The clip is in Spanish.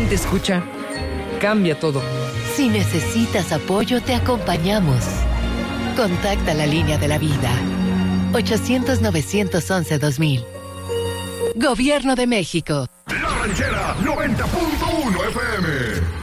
te escucha, cambia todo. Si necesitas apoyo, te acompañamos. Contacta la línea de la vida. 800-911-2000. Gobierno de México. La Ranchera 90.1 FM.